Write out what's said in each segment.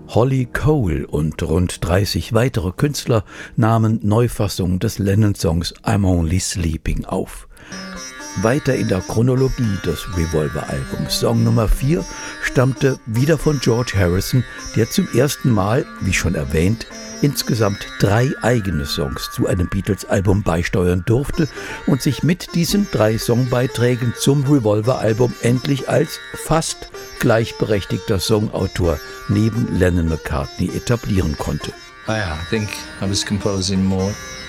Holly Cole und rund 30 weitere Künstler nahmen Neufassungen des Lennon-Songs I'm Only Sleeping auf. Weiter in der Chronologie des Revolver-Albums. Song Nummer 4 stammte wieder von George Harrison, der zum ersten Mal, wie schon erwähnt, insgesamt 3 eigene Songs zu einem Beatles-Album beisteuern durfte und sich mit diesen 3 Songbeiträgen zum Revolver-Album endlich als fast gleichberechtigter Songautor neben Lennon-McCartney etablieren konnte. I think I was composing more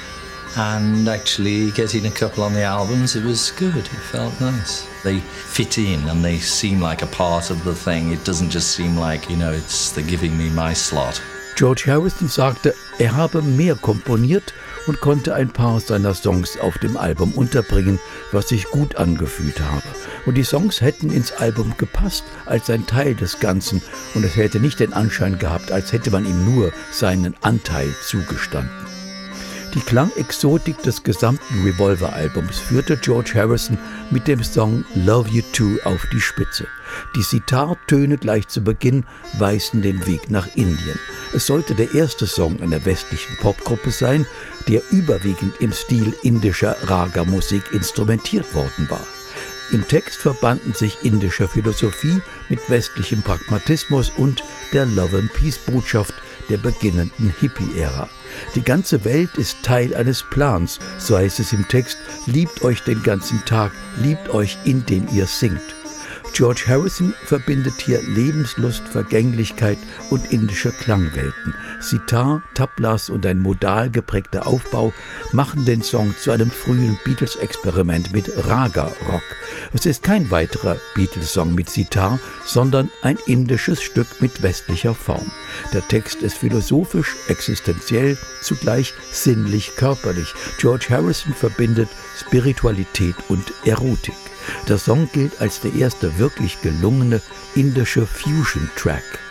and actually getting a couple on the albums, it was good, it felt nice. They fit in and they seem like a part of the thing. It doesn't just seem like, they're giving me my slot. George Harrison sagte, er habe mehr komponiert und konnte ein paar seiner Songs auf dem Album unterbringen, was sich gut angefühlt habe. Und die Songs hätten ins Album gepasst als ein Teil des Ganzen und es hätte nicht den Anschein gehabt, als hätte man ihm nur seinen Anteil zugestanden. Die Klangexotik des gesamten Revolver-Albums führte George Harrison mit dem Song Love You Too auf die Spitze. Die Sitar-Töne gleich zu Beginn weisen den Weg nach Indien. Es sollte der erste Song einer westlichen Popgruppe sein, der überwiegend im Stil indischer Raga-Musik instrumentiert worden war. Im Text verbanden sich indische Philosophie mit westlichem Pragmatismus und der Love-and-Peace-Botschaft der beginnenden Hippie-Ära. Die ganze Welt ist Teil eines Plans, so heißt es im Text, liebt euch den ganzen Tag, liebt euch, indem ihr singt. George Harrison verbindet hier Lebenslust, Vergänglichkeit und indische Klangwelten. Sitar, Tablas und ein modal geprägter Aufbau machen den Song zu einem frühen Beatles-Experiment mit Raga-Rock. Es ist kein weiterer Beatles-Song mit Sitar, sondern ein indisches Stück mit westlicher Form. Der Text ist philosophisch, existenziell, zugleich sinnlich-körperlich. George Harrison verbindet Spiritualität und Erotik. Der Song gilt als der erste wirklich gelungene indische Fusion-Track.